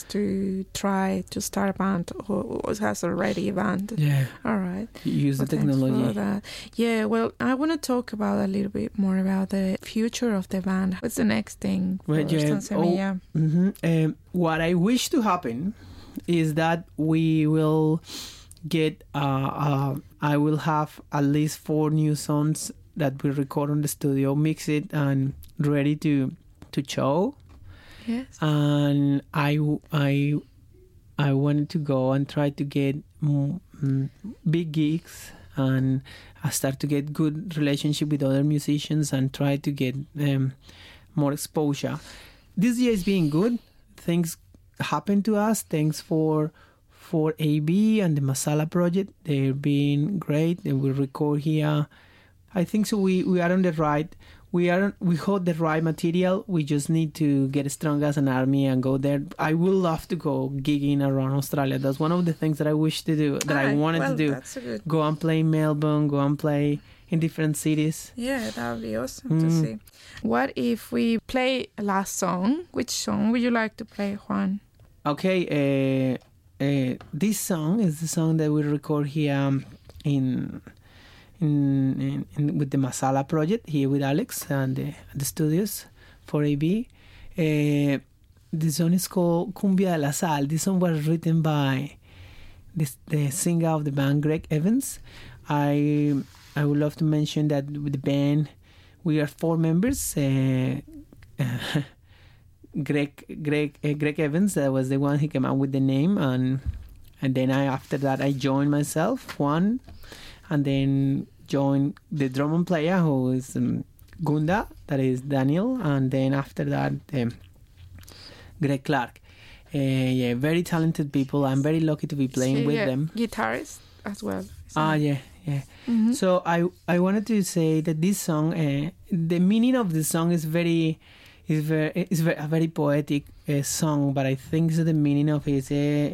to try to start a band or has already a band? Yeah. All right. Use the technology. Thanks for that. Yeah, well, I want to talk about a little bit more about the future of the band. What's the next thing for Sansemilla? What I wish to happen is that we will get I will have at least 4 new songs that we record on the studio, mix it and ready to show. Yes. And I wanted to go and try to get big gigs, and I start to get good relationship with other musicians and try to get more exposure. This year is being good. Things happen to us. Thanks for AB and the Masala project. They're being great. They will record here. I think so. We are on the right. We hold the right material. We just need to get strong as an army and go there. I would love to go gigging around Australia. That's one of the things that I wish to do, that I wanted to do. That's good. Go and play in Melbourne, go and play in different cities. Yeah, that would be awesome to see. What if we play a last song? Which song would you like to play, Juan? Okay, this song is the song that we record here in with the Masala project here with Alex and the studios for AB. The song is called Cumbia de la Sal. This song was written by the singer of the band, Greg Evans. I would love to mention that with the band we are 4 members. Greg Evans, that was the one who came out with the name, and then after that I joined myself, Juan, and then joined the drum and player who is Gunda, that is Daniel, and then after that Greg Clark. Very talented people. I'm very lucky to be playing with them. Guitarist as well. Yeah. Mm-hmm. So I wanted to say that this song, the meaning of the song is a very poetic song, but I think that the meaning of it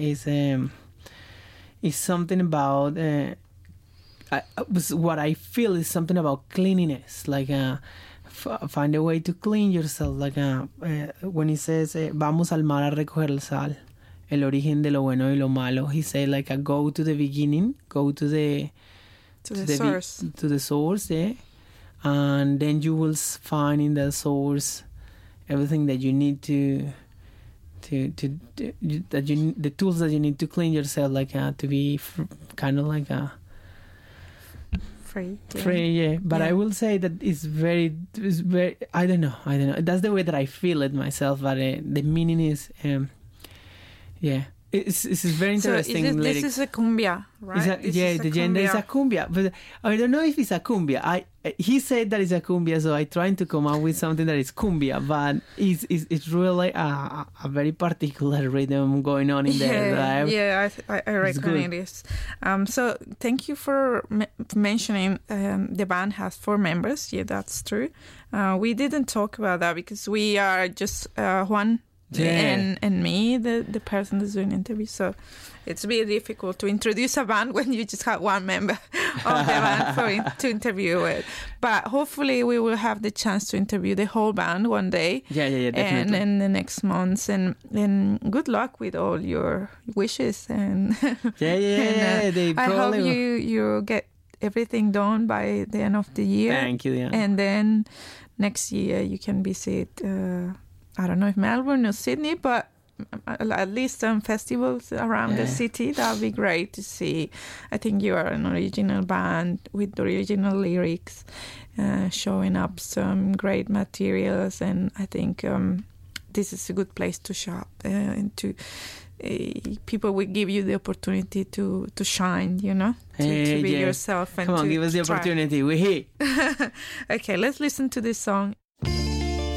is something about what I feel is something about cleanliness, like find a way to clean yourself, like when he says vamos al mar a recoger el sal, el origen de lo bueno y lo malo. He said like go to the beginning, go to the source, to the source, and then you will find in the source everything that you need the tools that you need to clean yourself, like to be kind of like free, yeah. But I will say that it's very I don't know, that's the way that I feel it myself, but the meaning is it's very interesting. So this is a cumbia, right? The genre is a cumbia, but I don't know if it's a cumbia. He said that it's a cumbia, so I tried to come up with something that is cumbia, but it's really a very particular rhythm going on in there. I reckon it is. So thank you for mentioning the band has 4 members. Yeah, that's true. We didn't talk about that because we are just Juan and me, the person that's doing the interview. So it's very difficult to introduce a band when you just have 1 member of the band to interview with. But hopefully we will have the chance to interview the whole band one day. Yeah, definitely. And in the next months. And good luck with all your wishes. And I hope you get everything done by the end of the year. Thank you, yeah. And then next year you can visit, I don't know if Melbourne or Sydney, but at least some festivals around the city. That would be great to see. I think you are an original band with original lyrics, showing up some great materials, and I think this is a good place to shop and to people will give you the opportunity to shine, to be yourself. And come on, give us the opportunity. We're here. Okay, let's listen to this song.